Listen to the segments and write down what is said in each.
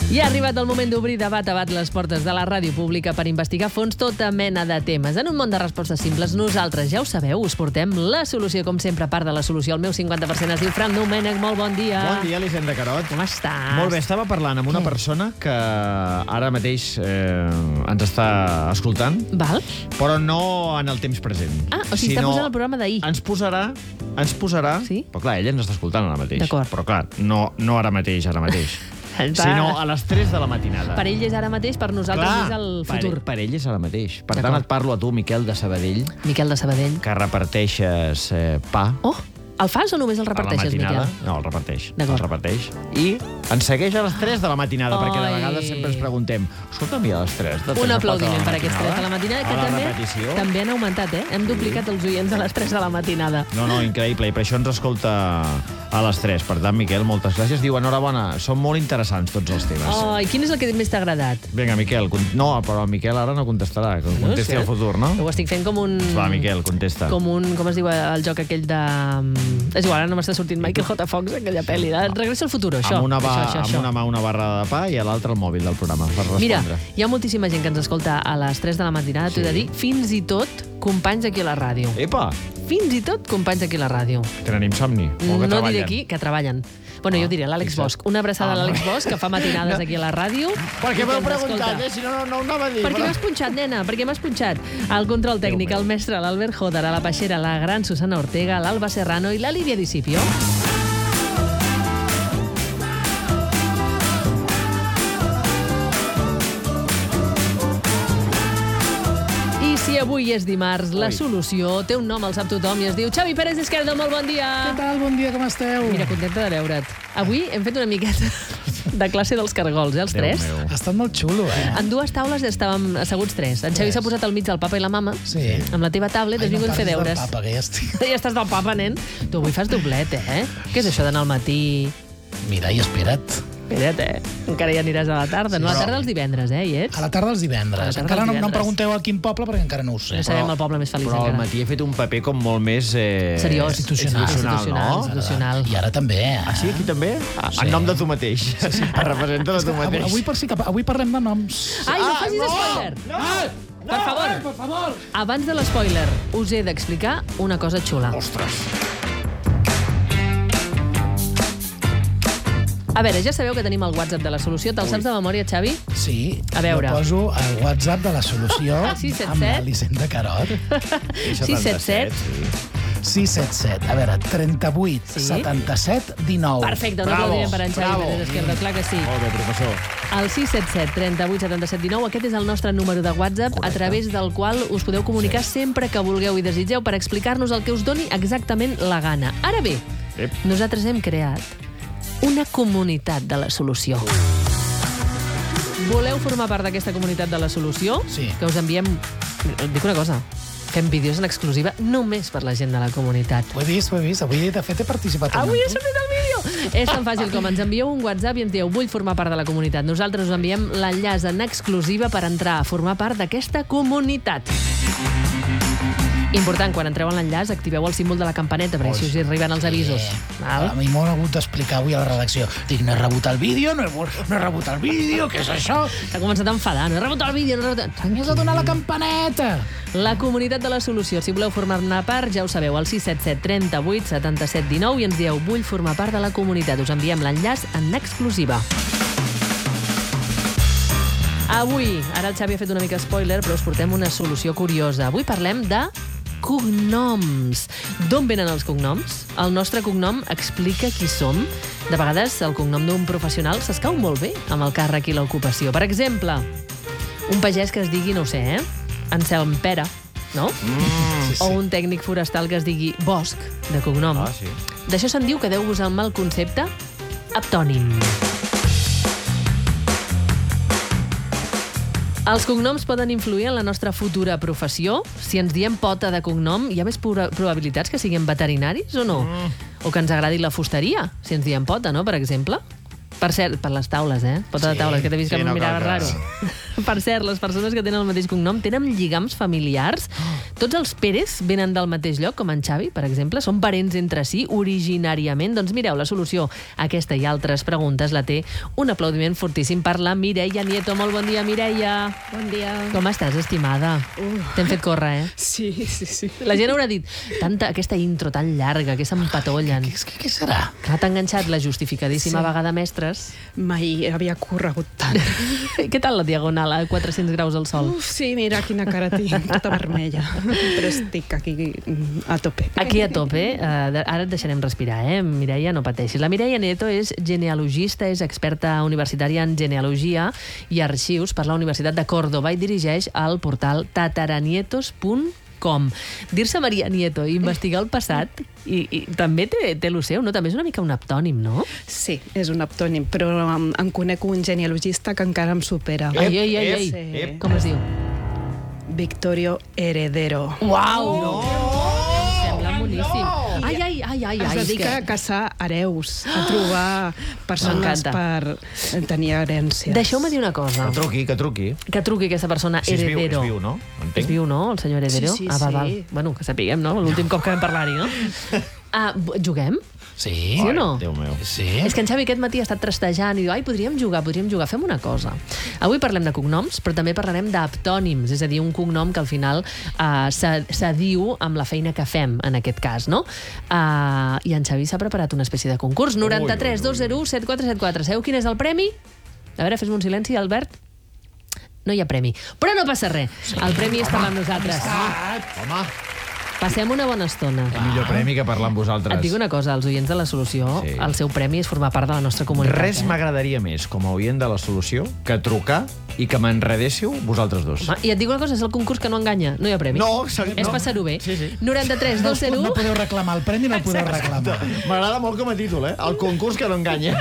I ha arribat el moment d'obrir de bat a bat les portes de la ràdio pública per investigar a fons tota mena de temes. En un món de respostes simples, nosaltres, ja ho sabeu, us portem la solució, com sempre, part de la solució. El meu 50% es diu Fran Domènech. Molt bon dia. Bon dia, Elisenda Carot. Com estàs? Molt bé, estava parlant amb una persona que ara mateix ens està escoltant, Val. però no en el temps present. Ah, o sigui, està posant el programa d'ahir. Ens posarà... Sí? Però clar, ella ens està escoltant ara mateix. D'acord. Però clar, no ara mateix. Sinó a les 3 de la matinada. Per ell és ara mateix, per nosaltres és el futur. Per ell és ara mateix. Per tant, et parlo a tu, Miquel de Sabadell, Miquel de Sabadell. que reparteixes pa. Oh, el fas o només el reparteixes, a la matinada. Miquel? No, el reparteix. D'acord. El reparteix. I ens segueix a les 3 de la matinada, perquè de vegades sempre ens preguntem escolta'm, i a les 3 de 3 Un a 4 aplaudiment de la per aquests 3 de la matinada, a la que repetició. també han augmentat, eh? Hem duplicat els oients a les 3 de la matinada. No, increïble. I per això ens escolta a les 3. Per tant, Miquel, moltes gràcies. Diu, enhorabona, són molt interessants tots els temes. Oh, i quin és el que més t'ha agradat? Vinga, Miquel. No, però el Miquel ara no contestarà. Que contesti al futur, no? Ho estic fent com un... Va, Miquel, contesta. Com un... Com es diu el joc aquell de... És igual, ara no m'està sortint Michael J. Fox, aquella pel·li. Regreso al futur, això. Amb una Això. mà una barra de pa i a l'altra el mòbil del programa per respondre. Mira, hi ha moltíssima gent que ens escolta a les 3 de la matinada, t'ho he de dir, fins i tot companys aquí a la ràdio. Epa! Fins i tot companys aquí a la ràdio. Tenen insomni? O que No treballen? diré qui, que treballen. Bueno, jo diré l'Àlex Bosch. Una abraçada a l'Àlex Bosch, que fa matinades aquí a la ràdio. Perquè i que m'heu ens preguntat, escolta. si no ho anava a dir. Perquè m'has punxat, nena, perquè m'has punxat. El control tècnic, el mestre, l'Albert Joder, a la Peixera, la gran Susana Ortega, l'Alba Serrano i la Lídia Discipio. I si avui és dimarts, la solució té un nom, el sap tothom, i es diu Xavi Pérez Izquierdo. Molt bon dia. Què tal? Bon dia, com esteu? Mira, contenta de veure't. Avui hem fet una miqueta de classe dels cargols, els tres. Déu meu. Ha estat molt xulo, eh? En dues taules estàvem asseguts tres. En Xavi s'ha posat al mig del papa i la mama. Sí. Amb la teva tablet has vingut a fer deures. Papa, que ja estic... Ja estàs del papa, nen. Tu avui fas doblet, eh? Què és això d'anar al matí? Mira, i espera't. Espera't, encara hi aniràs a la tarda. No, a la tarda els divendres, hi ets? A la tarda els divendres. A la tarda Encara els no em divendres. pregunteu a quin poble, perquè encara no ho sé. No sabem el poble més feliç Però al encara. matí he fet un paper com molt més... Seriós. Institucional, no? Institucional. I ara també, eh? Ah, sí? Aquí també? Sí. En nom de tu mateix. Representa de tu mateix. Avui parlem de noms. Ai, no facis spoiler! Per favor. Per favor! Abans de l'espoiler, us he d'explicar una cosa xula. Ostres. A veure, ja sabeu que tenim el WhatsApp de la solució. Te'l saps de memòria, Xavi? Sí, A veure. jo poso el WhatsApp de la solució El 677. amb l'Elisenda Carot. 677. 677. A veure, 38, Sí? 77, 19. Perfecte, un Bravo, aplaudiment per en Xavi bravo. Pérez Izquierdo, clar que sí. Molt bé, professor. El 677 38 77 19, aquest és el nostre número de WhatsApp, a través del qual us podeu comunicar sempre que vulgueu i desitgeu per explicar-nos el que us doni exactament la gana. Ara bé, nosaltres hem creat una comunitat de la solució. Voleu formar part d'aquesta comunitat de la solució? Sí. Que us enviem... Et dic una cosa, fem vídeos en exclusiva només per la gent de la comunitat. Ho he vist. Avui, de fet, he participat. Avui he sortit el vídeo! És tan fàcil com ens envieu un WhatsApp i ens dieu vull formar part de la comunitat. Nosaltres us enviem l'enllaç en exclusiva per entrar a formar part d'aquesta comunitat. Important, quan entreu en l'enllaç, activeu el símbol de la campaneta, perquè així us hi arriben els avisos. Val? A mi m'ho han hagut d'explicar avui a la redacció. Dic, no he rebut el vídeo, no he rebut el vídeo, què és això? S'ha començat a enfadar, no he rebut el vídeo, no he rebut... M'has de donar la campaneta! La comunitat de la solució. Si voleu formar-ne part, ja ho sabeu, al 677 38 77 19 i ens dieu vull formar part de la comunitat. Us enviem l'enllaç en exclusiva. Avui, ara el Xavi ha fet una mica spoiler, però us portem una solució curiosa. Avui parlem de cognoms. D'on venen els cognoms? El nostre cognom explica qui som. De vegades, el cognom d'un professional s'escau molt bé amb el càrrec i l'ocupació. Per exemple, un pagès que es digui, no ho sé, Anselm Pera, no? Sí. O un tècnic forestal que es digui Bosch, de cognom. Ah, sí. D'això se'n diu que deu usar el mal concepte aptònim. Els cognoms poden influir en la nostra futura professió. Si ens diem Pota de cognom, hi ha més probabilitats que siguem veterinaris o no? O que ens agradi la fusteria, si ens diem Pota, no?, per exemple. Per cert, per les taules, Pota de taules, que t'he vist que em mirava raro. Per cert, les persones que tenen el mateix cognom tenen lligams familiars Tots els Pérez venen del mateix lloc, com en Xavi, per exemple? Són parents entre si, originàriament? Doncs mireu, la solució a aquesta i altres preguntes la té un aplaudiment fortíssim per la Mireia Nieto. Molt bon dia, Mireia. Bon dia. Com estàs, estimada? T'hem fet córrer, eh? Sí. La gent haurà dit, aquesta intro tan llarga, que s'empatollen. Què serà? Clar, t'ha enganxat la justificadíssima vegada mestres. Mai havia corregut tant. Què tal la diagonal a 400 graus al sol? Sí, mira quina cara tinc, tota vermella. Però estic aquí a tope. Aquí a tope. Ara et deixarem respirar, Mireia, no pateixis. La Mireia Nieto és genealogista, és experta universitària en genealogia i arxius per la Universitat de Còrdova i dirigeix el portal tataranietos.com. Dir-se Maria Nieto i investigar el passat i també té lo seu, no? També és una mica un aptònim, no? Sí, és un aptònim, però em conec un genealogista que encara em supera. Ai. Sí. Com es diu? Victorio Heredero. Uau! No! Em sembla boníssim. Ai. Es dedica a caçar hereus, a trobar persones per tenir herència. Deixeu-me dir una cosa. Que truqui. Que truqui aquesta persona, Heredero. És viu, no? Entenc. És viu, no, el senyor Heredero? Sí. Val. Bueno, que sapiguem, no? L'últim cop que vam parlar-hi, no? Juguem? Sí? Sí o no? Déu meu. Sí? És que en Xavi aquest matí ha estat trastejant i diu, podríem jugar. Fem una cosa. Avui parlem de cognoms, però també parlarem d'aptònims, és a dir, un cognom que al final s'adiu amb la feina que fem, en aquest cas, no? I en Xavi s'ha preparat una espècie de concurs. 93 201 7474. Sabeu quin és el premi? A veure, fes-me un silenci, Albert. No hi ha premi. Però no passa res. El premi és parlar amb nosaltres. Home, Passem una bona estona. el millor premi que parlar amb vosaltres. Et dic una cosa, els oients de la Solució, Sí. el seu premi és formar part de la nostra comunitat. Res m'agradaria més, com a oient de la Solució, que trucar i que m'enredéssiu vosaltres dos. Home, i et dic una cosa, és el concurs que no enganya, no hi ha premi. No, És passar-ho bé. Sí. 93 No 201 podeu reclamar el premi, no el podeu reclamar. M'agrada molt com a títol, El concurs que no enganya.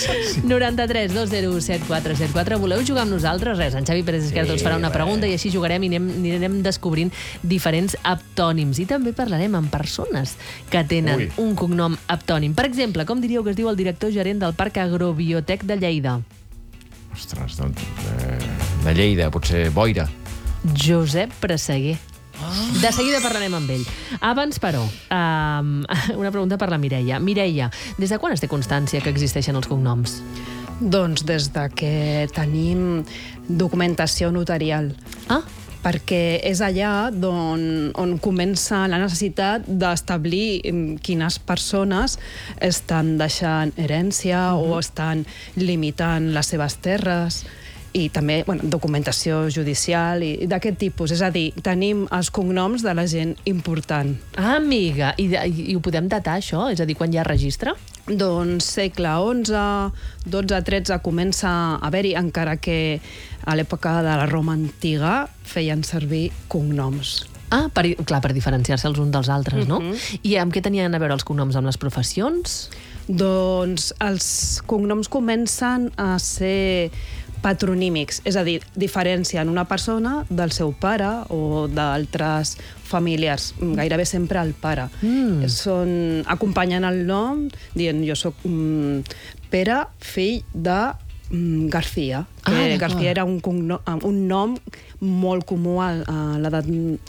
93 201 7474. Voleu jugar amb nosaltres? Res, en Xavi Pérez Esquerdo ens farà una pregunta i així jugarem i anirem descobrint diferents aptònims. I també parlarem amb persones que tenen un cognom aptònim. Per exemple, com diríeu que es diu el director gerent del Parc Agrobiotec de Lleida? Ostres, doncs... de Lleida, potser Boira. Josep Presseguer. De seguida parlarem amb ell. Abans, però, una pregunta per la Mireia. Mireia, des de quan es té constància que existeixen els cognoms? Doncs des de que tenim documentació notarial. Perquè és allà on comença la necessitat d'establir quines persones estan deixant herència o estan limitant les seves terres i també documentació judicial i d'aquest tipus. És a dir, tenim els cognoms de la gent important. Amiga, i ho podem datar, això? És a dir, quan hi ha registre? Doncs segle XI, XII, XIII comença a haver-hi, encara que a l'època de la Roma antiga feien servir cognoms. Per diferenciar-se els uns dels altres, no? I amb què tenien a veure els cognoms? Amb les professions? Doncs els cognoms comencen a ser patronímics, és a dir, diferencien una persona del seu pare o d'altres familiars, gairebé sempre el pare. Acompanyen el nom dient jo soc Pere, fill de García. García era un nom molt comú a l'edat...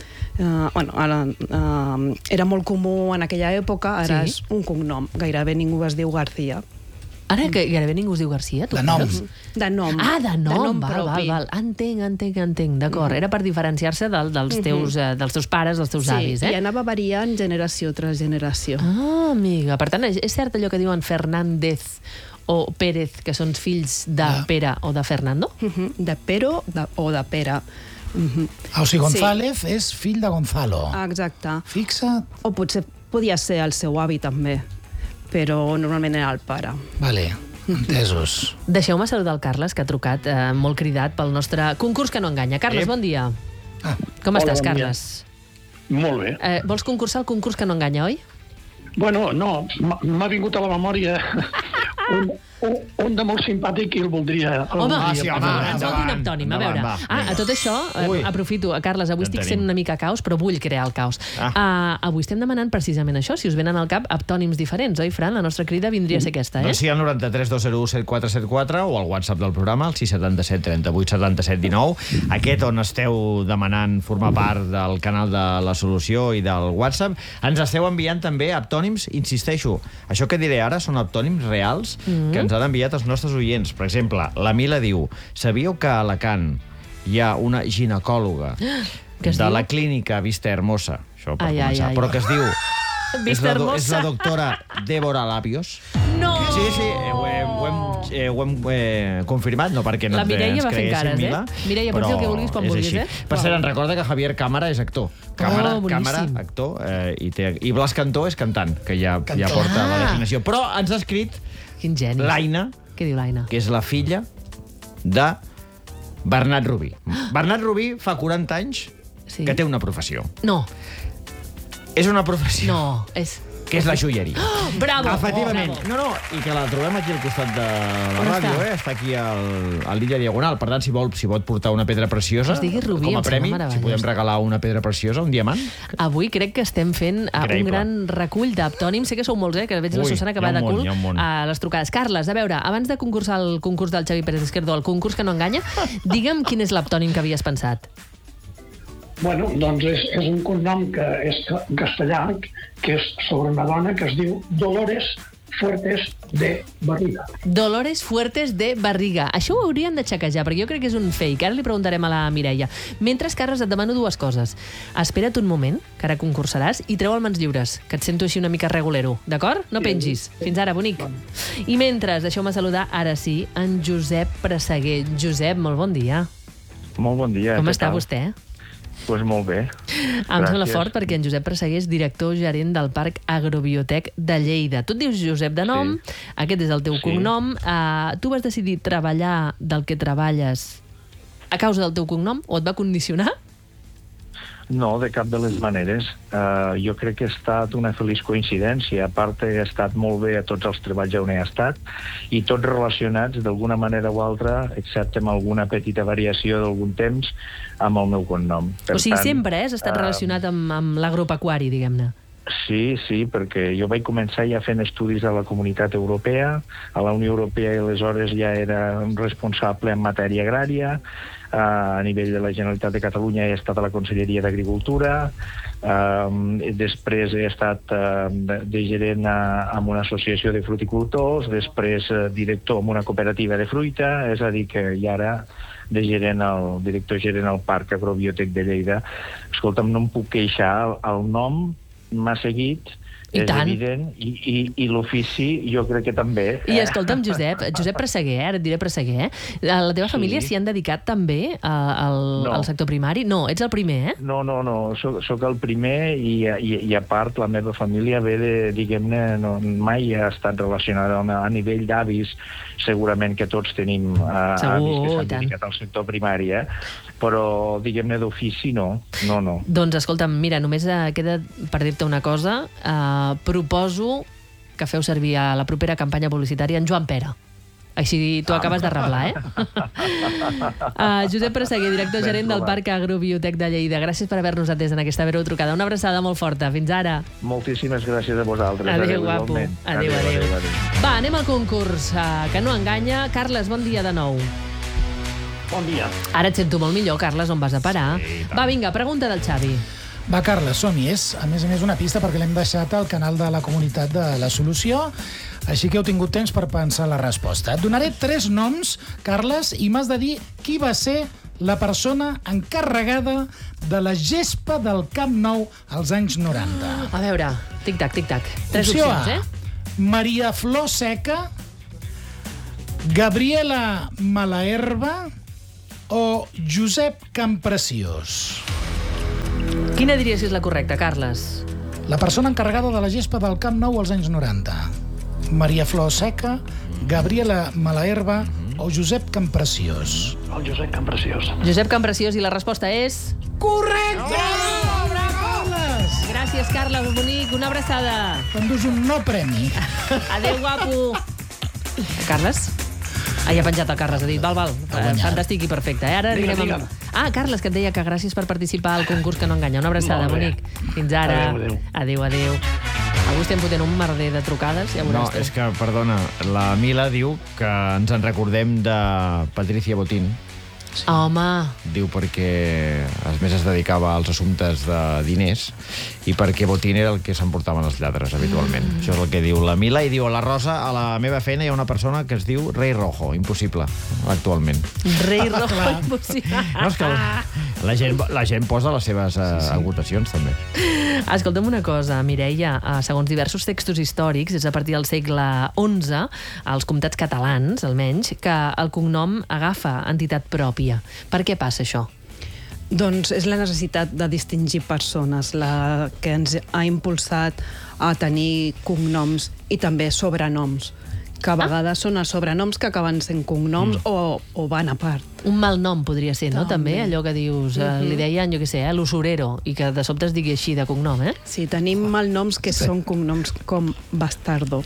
Era molt comú en aquella època, ara és un cognom. Gairebé ningú es diu García. Ara que gairebé ningú es diu García, tu? De nom. De nom. De nom propi. Val. Entenc, d'acord. Era per diferenciar-se dels teus pares, dels teus avis, I anava variant generació tras generació. Amiga. Per tant, és cert allò que diuen Fernández o Pérez, que són fills de Pere o de Fernando? De Pero o de Pere. O sigui, González és fill de Gonzalo. Exacte. Fixa't. O potser podia ser el seu avi també, però normalment era el pare. Vale, entesos. Deixeu-me saludar el Carles, que ha trucat molt cridat pel nostre concurs que no enganya. Carles, bon dia. Com estàs, Carles? Molt bé. Vols concursar al concurs que no enganya, oi? Bueno, no, m'ha vingut a la memòria un de molt simpàtic i el voldria... Home, endavant, escolti un aptònim, a endavant, veure. va, vinga. A tot això, Ui. aprofito, Carles, avui Ja en estic tenim. sent una mica caos, però vull crear el caos. Avui estem demanant precisament això, si us venen al cap aptònims diferents, oi, Fran? La nostra crida vindria a ser aquesta, Doncs sí, al 93 201 7474 o al WhatsApp del programa, al 677 38 77 19. Aquest on esteu demanant formar part del canal de la solució i del WhatsApp. Ens esteu enviant també aptònims, insisteixo, això que diré ara són aptònims reals que ens han enviat els nostres oients. Per exemple, la Mila diu: sabíeu que a Alacant hi ha una ginecòloga Que es de diu? la clínica Vista Hermosa, això per Ai, començar, ai. però que es diu... Vista és Hermosa. la doctora Débora Labios. No! Sí, ho hem confirmat, no perquè no La ens Mireia va fent creguéssim, cares, Mila, Mireia, pots dir el que vulguis quan és vulguis, així. Per cert, em recorda que Javier Cámara és actor. boníssim. Cámara, actor, i Blas Cantó és cantant, que ja porta la designació. Però ens ha escrit Quin geni. l'Aina, Què diu l'Aina? que és la filla de Bernat Rubí. Bernat Rubí fa 40 anys Sí. que té una professió. No, És una professió no, és... que és la joieria. Bravo! Efectivament. Bravo. I que la trobem aquí al costat de la On ràdio, està? està aquí a l'illa Diagonal. Per tant, si pot portar una pedra preciosa Es digui Rubí, com a em sembla premi, meravellós. si podem regalar una pedra preciosa, un diamant. Avui crec que estem fent un Increïble. gran recull d'aptònims. Sé que sou molts, que veig la Ui, Susana que hi ha va de un munt, cul hi ha un munt. a les trucades. Carles, a veure, abans de concursar al concurs del Xavi Pérez Izquierdo, el concurs que no enganya, digue'm quin és l'aptònim que havies pensat. Bueno, doncs és un cognom que és castellà, que és sobre una dona que es diu Dolores Fuertes de Barriga. Dolores Fuertes de Barriga. Això ho hauríem de xequejar, perquè jo crec que és un fake. Ara li preguntarem a la Mireia. Mentre, Carles, et demano dues coses. Espera't un moment, que ara concursaràs, i treu el mans lliures, que et sento així una mica regulero. D'acord? No pengis. Fins ara, bonic. I mentre, deixeu-me saludar, ara sí, en Josep Presseguer. Josep, molt bon dia. Molt bon dia. Com què està tal? vostè? Pues molt bé. Em sembla Gràcies. fort perquè en Josep Presseguer és director gerent del Parc Agrobiotec de Lleida. Tu et dius Josep de nom, Sí. aquest és el teu Sí. cognom. Tu vas decidir treballar del que treballes a causa del teu cognom o et va condicionar? No, de cap de les maneres. Jo crec que ha estat una feliç coincidència. A part, he estat molt bé a tots els treballs on he estat i tots relacionats d'alguna manera o altra, excepte amb alguna petita variació d'algun temps, amb el meu cognom. O sigui, sempre has estat relacionat amb l'agropecuari, diguem-ne. Sí, perquè jo vaig començar ja fent estudis a la Comunitat Europea, a la Unió Europea, i aleshores ja era responsable en matèria agrària. A nivell de la Generalitat de Catalunya he estat a la Conselleria d'Agricultura, després he estat de gerent en una associació de fruticultors, després director en una cooperativa de fruita, és a dir, que ja ara de director gerent al Parc Agrobiotec de Lleida. Escolta'm, no em puc queixar, el nom m'ha seguit, I és tant. evident, i l'ofici jo crec que també. I escolta'm, Josep Presseguer, ara et diré Presseguer, la teva família s'hi han dedicat també al sector primari? No, ets el primer, eh? No, soc el primer i a part la meva família ve de, diguem-ne, mai ha estat relacionada a nivell d'avis, segurament que tots tenim avis que s'han dedicat al sector primari, però diguem-ne d'ofici no. Doncs escolta'm, mira, només queda per dir-te una cosa, proposo que feu servir a la propera campanya publicitària en Joan Pera. Així tu acabes de reblar, Josep Presseguer, director gerent del Parc Agrobiotec de Lleida. Gràcies per haver-nos atès en aquesta breu trucada. Una abraçada molt forta. Fins ara. Moltíssimes gràcies a vosaltres. Adéu, guapo. Adéu. Va, anem al concurs, que no enganya. Carles, bon dia de nou. Bon dia. Ara et sento molt millor, Carles, on vas a parar? Va, vinga, pregunta del Xavi. Va, Carles, som-hi. És, a més una pista perquè l'hem deixat al canal de la comunitat de la solució, així que heu tingut temps per pensar la resposta. Et donaré 3 noms, Carles, i m'has de dir qui va ser la persona encarregada de la gespa del Camp Nou als anys 90. A veure, tic-tac, tic-tac. 3 Opció opcions, A, Maria Flor Seca, Gabriela Malaherba o Josep Campreciós. Quina diries que és la correcta, Carles? La persona encarregada de la gespa del Camp Nou als anys 90. Maria Flor Seca, Gabriela Malaherba o Josep Campreciós. El Josep Campreciós. Josep Campreciós, i la resposta és... Correcte! Carles! Gràcies, Carles, bonic. Una abraçada. T'endús un no premi. Adéu, guapo. Carles? Ja ha penjat el Carles, ha dit, val, fantàstic i perfecte. Ara anirem amb... Carles, que et deia que gràcies per participar al concurs que no enganya. Una abraçada, bonic. Fins ara. Adéu. Avui estem fotent un merder de trucades, ja veuràs. No, és que, perdona, la Mila diu que ens en recordem de Patricia Botín. Home. Diu perquè a més es dedicava als assumptes de diners i perquè Botín era el que s'emportaven els lladres habitualment. Això és el que diu la Mila. I diu a la Rosa, a la meva feina hi ha una persona que es diu Rei Rojo, impossible, actualment. Rei Rojo, impossible. No, és que la gent posa les seves agotacions, també. Escolta'm una cosa, Mireia, segons diversos textos històrics, és a partir del segle XI, als comtats catalans, almenys, que el cognom agafa entitat pròpia. Per què passa això? Doncs és la necessitat de distingir persones la que ens ha impulsat a tenir cognoms i també sobrenoms, que a vegades són els sobrenoms que acaben sent cognoms o van a part. Un mal nom podria ser, no? També, allò que dius, li deien, jo què sé, l'usurero, i que de sobte es digui així de cognom, eh? Sí, tenim malnoms que són cognoms com bastardo.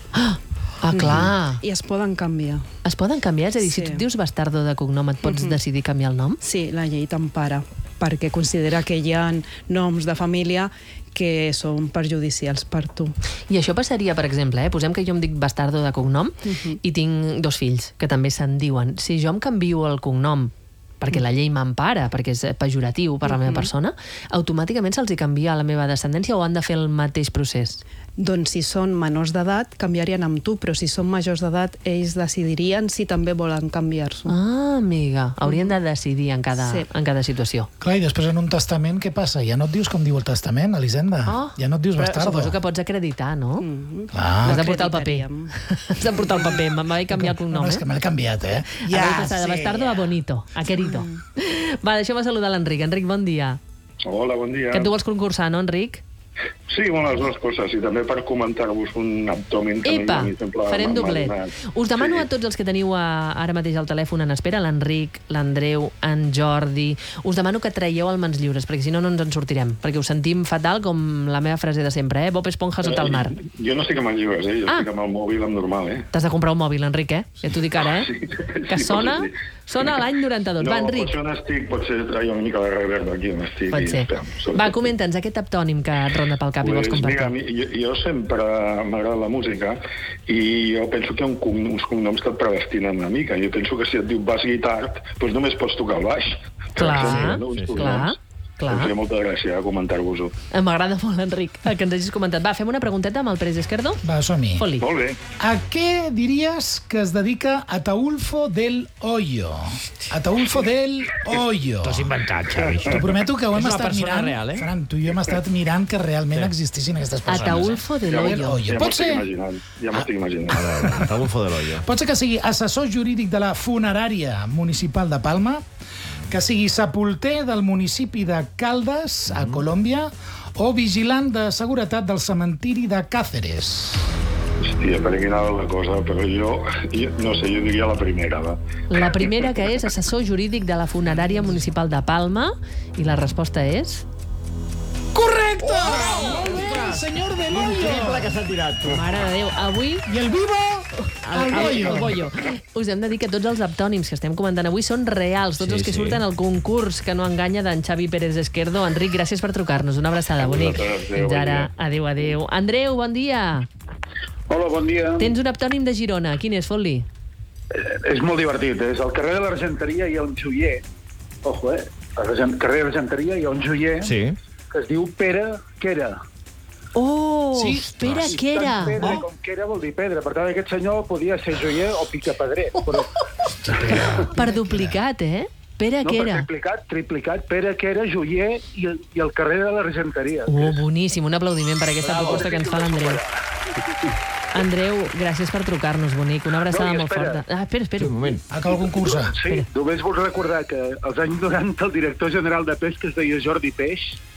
Clar. I es poden canviar. Es poden canviar? És a dir, si tu et dius bastardo de cognom, et pots decidir canviar el nom? Sí, la llei t'empara, perquè considera que hi ha noms de família que són perjudicials per tu. I això passaria, per exemple, posem que jo em dic bastardo de cognom i tinc 2 fills, que també se'n diuen. Si jo em canvio el cognom perquè la llei m'empara, perquè és pejoratiu per la meva persona, automàticament se'ls hi canvia a la meva descendència o han de fer el mateix procés? Doncs si són menors d'edat, canviarien amb tu, però si són majors d'edat, ells decidirien si també volen canviar-s'ho. Amiga, haurien de decidir en cada situació. Clar, i després en un testament, què passa? Ja no et dius com diu el testament, Elisenda. Ja no et dius bastardo. Però suposo que pots acreditar, no? Clar. Has de portar el paper. Has de portar el paper. Me'n vaig canviar el cognom, No, és que me l'he canviat, eh? Ja, de bastardo a bonito, a querido. Va, deixa'm saludar l'Enric. Enric, bon dia. Hola, bon dia. Que tu vols concursar, no, Enric? Sí, les dues coses, i també per comentar-vos un abdomen que Epa, a mi sempre farem m'ha doblet. donat. Us demano Sí. a tots els que teniu ara mateix al telèfon en espera, l'Enric, l'Andreu, en Jordi, us demano que traieu el mans lliures, perquè si no, no ens en sortirem, perquè us sentim fatal com la meva frase de sempre, Bob Esponja sota el mar. Jo no estic amb els llibres, jo estic amb el mòbil, amb normal, T'has de comprar un mòbil, Enric, Ja t'ho dic ara, Que sona l'any 92. Va, Enric. No, potser traia una mica de reverb aquí on estic. Pot ser. Va, comenta'ns aquest aptònim que et ronda pel cap i vols compartir. Mira, jo sempre m'agrada la música i jo penso que hi ha uns cognoms que et predestinen una mica. Jo penso que si et diu Bas Guitart, doncs només pots tocar el baix. Clar. Em feia molta gràcia comentar-vos-ho. M'agrada molt, Enric, que ens hagis comentat. Va, fem una pregunteta amb el Pérez Esquerdo? Va, som-hi. Fot-li. Molt bé. A què diries que es dedica Ataulfo del Hoyo? Ataulfo del Hoyo. T'ho has inventat, Xavi. T'ho prometo que ho hem És una estat persona mirant. real, Fran, tu i jo hem estat mirant que realment existissin aquestes persones. Ataulfo del Hoyo. Ja Pot ser... m'estic imaginant. Ataulfo del Hoyo. Pot ser que sigui assessor jurídic de la funerària municipal de Palma, que sigui sepulter del municipi de Caldes, a Colòmbia, o vigilant de seguretat del cementiri de Càceres. Hòstia, per aquí anava la cosa, però jo no sé, jo diria la primera, va. La primera, que és assessor jurídic de la funerària municipal de Palma, i la resposta és... Correcte! Molt bé, senyor del Hoyo! que s'ha tirat, tu. Mare de Déu, avui... I el vivo, el Hoyo. El bollo. Us hem de dir que tots els aptònims que estem comentant avui són reals, tots els que surten al concurs que no enganya d'en Xavi Pérez Esquerdo. Enric, gràcies per trucar-nos. Una abraçada, bonic. Fins ara. Adéu, adéu. Andreu, bon dia. Hola, bon dia. Tens un aptònim de Girona. Quin és? Fot-li. És molt divertit. És al carrer de l'Argenteria hi ha un joier. Ojo, al carrer de l'Argenteria hi ha un joier que es diu Pere Quera. Oh, Sí, Pere Quera. Pedra, com Quera vol dir pedra. Per tant, aquest senyor podia ser joier o picapedrer. Però Per duplicat, Pere no, Quera. per triplicat, Pere Quera, joier i el carrer de l'Argenteria. Boníssim. Un aplaudiment per aquesta proposta que ens fa l'Andreu. Andreu, gràcies per trucar-nos, bonic. Una abraçada molt forta. Espera. Un moment. Acaba el concurs. Sí, només vull recordar que als anys 90 el director general de Pesca es deia Jordi Peix